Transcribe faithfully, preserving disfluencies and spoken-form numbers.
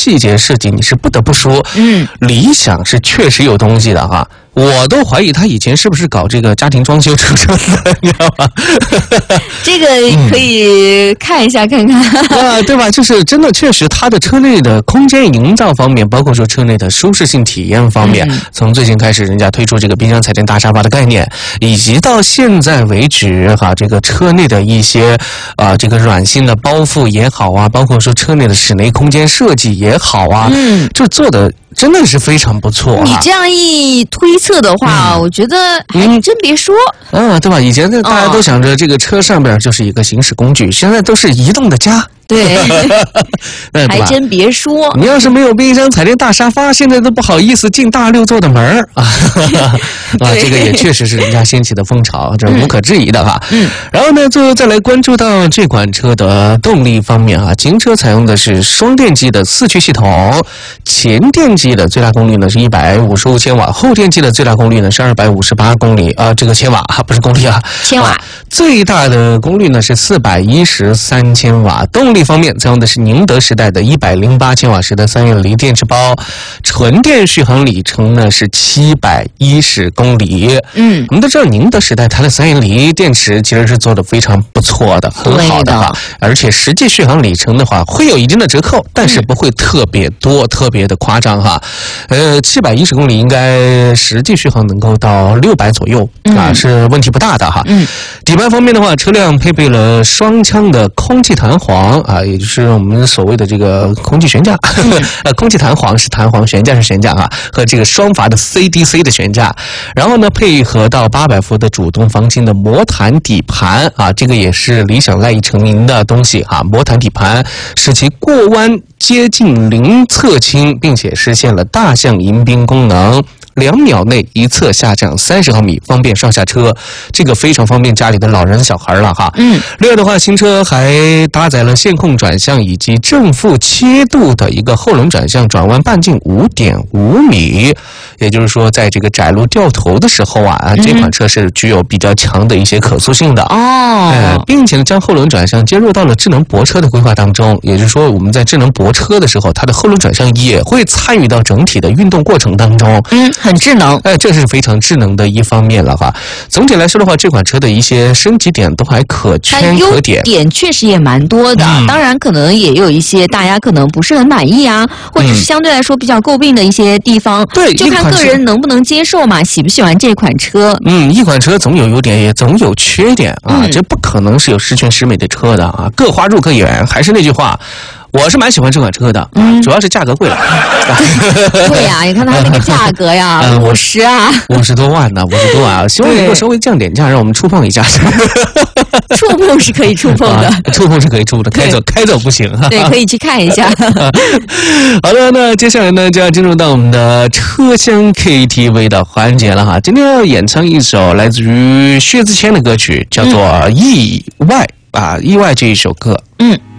细节设计，你是不得不说， 嗯， 理想是确实有东西的哈。我都怀疑他以前是不是搞这个家庭装修出身的，你知道吗？ 这个可以看一下看看、嗯、 啊，对吧？就是真的，确实它的车内的空间营造方面，包括说车内的舒适性体验方面，嗯、从最近开始人家推出这个冰箱彩电大沙发的概念，以及到现在为止哈，这个车内的一些啊这个软性的包覆也好啊，包括说车内的室内空间设计也好啊，嗯，就做的真的是非常不错、啊。 你这样一推测的话，嗯、我觉得还真别说， 嗯，啊、对吧？以前呢，大家都想着这个车上边就是一个行驶工具，哦、现在都是移动的家。 对，还真别说， 你要是没有冰箱、彩电大沙发，现在都不好意思进大六座的门儿啊！啊，这个也确实是人家掀起的风潮，这无可置疑的哈。嗯，然后呢，最后再来关注到这款车的动力方面啊，新车采用的是双电机的四驱系统，前电机的最大功率呢是一百五十五千瓦，后电机的最大功率呢是二百五十八公里啊，这个千瓦哈，不是公里啊， 千瓦。 啊、最大的功率呢是四百一十三千瓦，动力方面采用的是宁德时代的一百零八千瓦时的三元锂电池包，纯电续航里程呢是七百一十公里。嗯，我们都知道宁德时代它的三元锂电池其实是做的非常不错的，很好的哈，而且实际续航里程的话会有一定的折扣，但是不会特别多、嗯、特别的夸张哈。呃，七百一十公里应该实际续航能够到六百左右、嗯、啊，是问题不大的哈。嗯，底盘方面的话，车辆配备了双腔的空气弹簧。啊，也就是我们所谓的这个空气悬架，呃，空气弹簧是弹簧，悬架是悬架啊，和这个双阀的 C D C 的悬架，然后呢，配合到八百伏的主动防倾的魔弹底盘啊，这个也是理想赖以成名的东西啊，魔弹底盘使其过弯接近零侧倾，并且实现了大象迎宾功能。两秒内一侧下降三十毫米，方便上下车，这个非常方便家里的老人小孩了哈。嗯，另外的话，新车还搭载了线控转向以及正负切度的一个后轮转向，转弯半径 五点五米，也就是说，在这个窄路掉头的时候啊，嗯、这款车是具有比较强的一些可塑性的哦。呃，并且呢，将后轮转向接入到了智能泊车的规划当中，也就是说，我们在智能泊车的时候，它的后轮转向也会参与到整体的运动过程当中。 嗯。很智能， 哎，这是非常智能的一方面了哈。总体来说的话，这款车的一些升级点都还可圈可点， 点确实也蛮多的。嗯、当然，可能也有一些大家可能不是很满意啊，或者是相对来说比较诟病的一些地方。对、嗯，就看个人能不能接受嘛，喜不喜欢这款车。 嗯，一款车总有优点，也总有缺点啊，嗯、这不可能是有十全十美的车的啊，各花入各眼。还是那句话。我是蛮喜欢这款车的，嗯，主要是价格贵了， 贵呀、啊！你看它那个价格呀，五十啊， 五十多万呢，五十多万啊！希望能够稍微降点价，让我们触碰一下。 触碰是可以触碰的，啊、 触碰是可以触的，开走开走不行。 对，可以去看一下。 好的，那接下来呢，就要进入到我们的车厢 K T V 的环节了哈。今天要演唱一首来自于薛之谦的歌曲，叫做《意外》、嗯、啊，《意外》这一首歌，嗯。